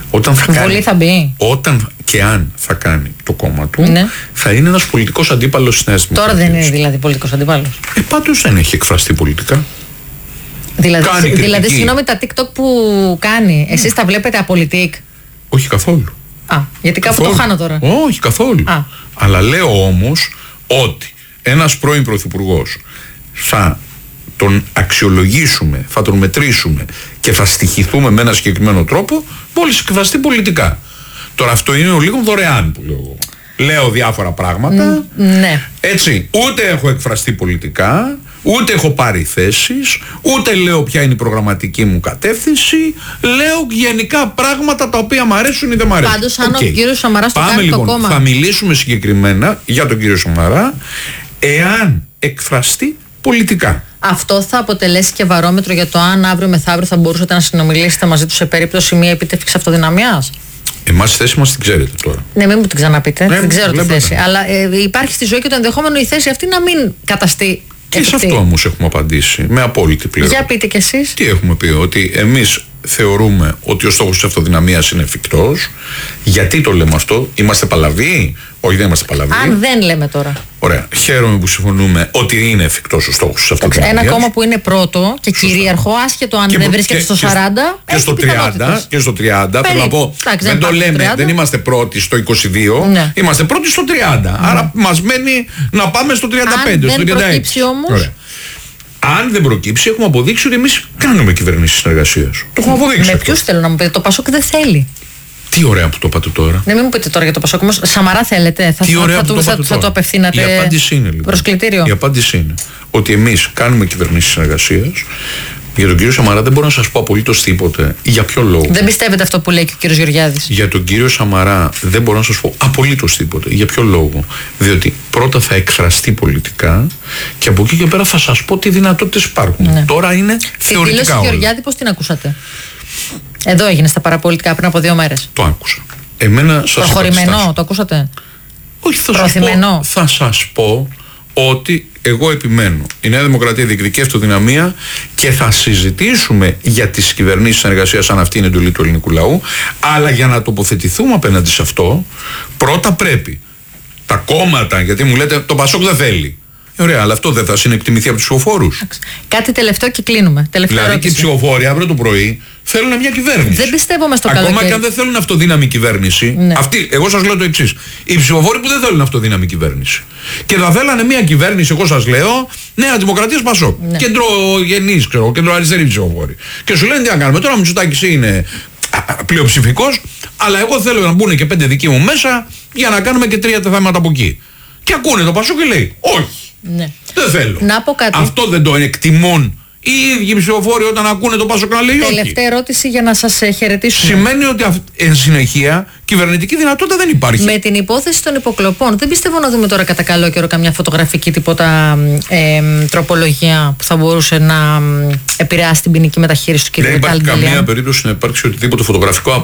Όταν θα Βουλή θα μπει. Όταν και αν θα κάνει το κόμμα του, Ναι. θα είναι ένας πολιτικός αντίπαλος της Νέας Δημοκρατίας. Τώρα δεν είναι δηλαδή πολιτικός αντίπαλος. Πάντως δεν έχει εκφραστεί πολιτικά. Δηλαδή συγγνώμη, τα TikTok που κάνει, εσείς τα βλέπετε απολυτικ? Όχι καθόλου. Γιατί κάπου Καθόλου. το χάνω τώρα. Όχι καθόλου. Αλλά λέω όμως ότι ένας πρώην πρωθυπουργός θα τον αξιολογήσουμε, θα τον μετρήσουμε και θα στοιχηθούμε με ένα συγκεκριμένο τρόπο μόλις εκφραστεί πολιτικά. Τώρα αυτό είναι ο λίγο δωρεάν που λέω εγώ. Λέω διάφορα πράγματα. Ναι. Έτσι, ούτε έχω εκφραστεί πολιτικά, ούτε έχω πάρει θέσεις, ούτε λέω ποια είναι η προγραμματική μου κατεύθυνση. Λέω γενικά πράγματα τα οποία μου αρέσουν ή δεν μου αρέσουν. Πάντως, αν ο κύριος Σαμαράς το κάνει λοιπόν, το κόμμα. θα μιλήσουμε συγκεκριμένα για τον κύριο Σαμαρά, εάν εκφραστεί πολιτικά. Αυτό θα αποτελέσει και βαρόμετρο για το αν αύριο μεθαύριο θα μπορούσατε να συνομιλήσετε μαζί του σε περίπτωση μια επίτευξη αυτοδυναμίας. Εμάς τη θέση μας την ξέρετε τώρα. Ναι, μην μου την ξαναπείτε. Δεν ξέρω τη θέση. Ναι. Αλλά υπάρχει στη ζωή και το ενδεχόμενο η θέση αυτή να μην καταστεί. Και σε αυτό όμως έχουμε απαντήσει με απόλυτη πληροφορία. Για πείτε κι εσείς. Τι έχουμε πει? Ότι εμείς θεωρούμε ότι ο στόχος της αυτοδυναμίας είναι εφικτός. Γιατί το λέμε αυτό? Είμαστε παλαβοί? Όχι, δεν είμαστε παλαβοί. Αν δεν λέμε τώρα. Ωραία. Χαίρομαι που συμφωνούμε ότι είναι εφικτός ο στόχος της αυτοδυναμίας. Ένα κόμμα που είναι πρώτο και κυρίαρχο, άσχετο αν δεν βρίσκεται στο 40. Και στο 30. Και στο 30. Θέλω να πω, δεν το λέμε, δεν είμαστε πρώτοι στο 22. Ναι. Είμαστε πρώτοι στο 30. Άρα μας μένει να πάμε στο 35, αν στο 36. δεν προκύψει όμως. Αν δεν προκύψει, έχουμε αποδείξει ότι εμείς κάνουμε κυβερνήσεις συνεργασίας. Το έχουμε αποδείξει. Με ποιους θέλω να μου πείτε? Το Πασόκ δεν θέλει. Τι ωραία που το είπατε τώρα. Ναι, μην μου πείτε τώρα για το Πασόκ όμως. Σαμαρά θέλετε? Θα το απευθύνατε? Η απάντηση είναι λοιπόν. Προς κλητήριο. Η απάντηση είναι ότι εμείς κάνουμε κυβερνήσεις συνεργασίας. Για τον κύριο Σαμαρά δεν μπορώ να σας πω απολύτως τίποτε. Για ποιο λόγο? Δεν πιστεύετε αυτό που λέει και ο κύριος Γεωργιάδης? Για τον κύριο Σαμαρά δεν μπορώ να σας πω απολύτως τίποτε. Για ποιο λόγο? Διότι πρώτα θα εκφραστεί πολιτικά και από εκεί και πέρα θα σας πω τι δυνατότητες υπάρχουν. Ναι. Τώρα είναι θεωρητικά. Τη δήλωση του Γεωργιάδη πώς την ακούσατε? Εδώ έγινε στα παραπολιτικά πριν από 2 μέρες. Το άκουσα. Εμένα σας προχωρημένο, το ακούσατε? Όχι, θα σας πω ότι εγώ επιμένω. Η Νέα Δημοκρατία διεκδικεί αυτοδυναμία και θα συζητήσουμε για τις κυβερνήσεις συνεργασίας αν αυτή είναι η εντολή του ελληνικού λαού. Αλλά για να τοποθετηθούμε απέναντι σε αυτό, πρώτα πρέπει τα κόμματα, γιατί μου λέτε το Πασόκ δεν θέλει. Ωραία, αλλά αυτό δεν θα συνεκτιμηθεί από τους ψηφοφόρους? Κάτι τελευταίο και κλείνουμε. Δηλαδή και οι ψηφοφόροι αύριο το πρωί θέλουν μια κυβέρνηση. Δεν πιστεύω στο καλοκαίρι. Ακόμα και αν δεν θέλουν αυτοδύναμη κυβέρνηση, ναι. Εγώ σας λέω το εξής. Οι ψηφοφόροι που δεν θέλουν αυτοδύναμη κυβέρνηση και θα θέλανε μια κυβέρνηση, εγώ σας λέω, Νέα Δημοκρατία Πασόκ. Ναι. Κεντρογενείς, κεντροαριστεροί ψηφοφόροι. Και σου λένε τι να κάνουμε τώρα, ο Μητσοτάκης είναι πλειοψηφικός, αλλά εγώ θέλω να μπουν και 5 δικοί μου μέσα για να κάνουμε και 3 θέματα από εκεί. Και ακούνε το Πασόκ και λέει, όχι. Ναι. Δεν θέλω. Να πω κάτι. Αυτό δεν το εκτιμούν οι ίδιοι ψηφοφόροι όταν ακούνε το Πασόκ να λέει όχι? Τελευταία ερώτηση για να σας χαιρετήσουμε. Σημαίνει ότι εν συνεχεία κυβερνητική δυνατότητα δεν υπάρχει. Με την υπόθεση των υποκλοπών, δεν πιστεύω να δούμε τώρα κατά καλό καιρό καμιά φωτογραφική τίποτα τροπολογία που θα μπορούσε να επηρεάσει την ποινική μεταχείριση του κ. Βιτάλη. Δεν υπάρχει καμία περίπτωση να υπάρξει οτιδήποτε φωτογραφικό.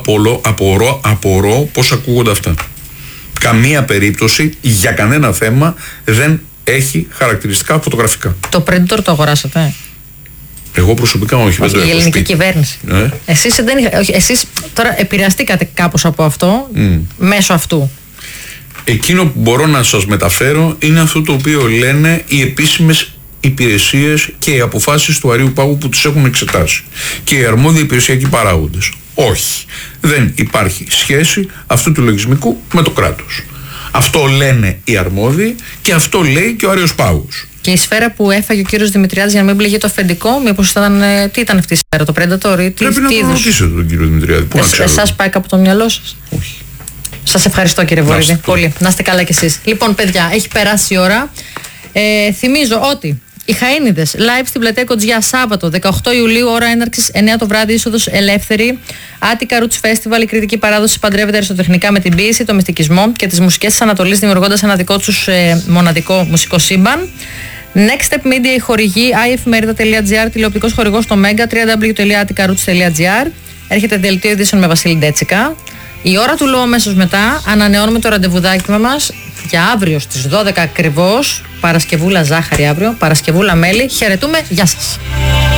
Απορώ πώς ακούγονται αυτά. Καμία περίπτωση για κανένα θέμα δεν έχει χαρακτηριστικά φωτογραφικά. Το Predator το αγοράσατε? Εγώ προσωπικά όχι. Η ελληνική κυβέρνηση. Ναι. Εσείς τώρα επηρεαστήκατε κάπως από αυτό, μέσω αυτού. Εκείνο που μπορώ να σας μεταφέρω είναι αυτό το οποίο λένε οι επίσημες υπηρεσίες και οι αποφάσεις του Αρείου Πάγου που τους έχουν εξετάσει. Και οι αρμόδιοι υπηρεσιακοί παράγοντες. Όχι. Δεν υπάρχει σχέση αυτού του λογισμικού με το κράτος. Αυτό λένε οι αρμόδιοι και αυτό λέει και ο Άρειος Πάγος. Και η σφαίρα που έφαγε ο κύριος Δημητριάδης για να μην πληγεί το αφεντικό, μήπως ήταν. Τι ήταν αυτή η σφαίρα, το Predator ή τι? Πρέπει να τον ρωτήσετε τον κύριο Δημητριάδη. Εσάς πάει κάπου το μυαλό σας? Όχι. Σας ευχαριστώ κύριε Βορύδη. Πολύ. Να είστε καλά κι εσείς. Λοιπόν, παιδιά, έχει περάσει η ώρα. Θυμίζω ότι οι Χαΐνιδες live στην πλατεία Κοντζιά Σάββατο 18 Ιουλίου, ώρα έναρξης 9 το βράδυ, είσοδος ελεύθερη. Attica Roots Festival, η κριτική παράδοση παντρεύεται αριστοτεχνικά με την ποίηση, το μυστικισμό και τις μουσικές της Ανατολής, δημιουργώντας ένα δικό τους μοναδικό μουσικό σύμπαν. Next Step Media, η χορηγή, iefmerida.gr, τηλεοπτικός χορηγός στο Mega, www.atticaroots.gr. Έρχεται δελτίο ειδήσεων με Βασίλη Ντέτσικα. Η ώρα του λόγου αμέσως μετά ανανεώνουμε το ραντεβουδάκι μας για αύριο στις 12 ακριβώς. Παρασκευούλα ζάχαρη αύριο, Παρασκευούλα μέλι. Χαιρετούμε, γεια σας.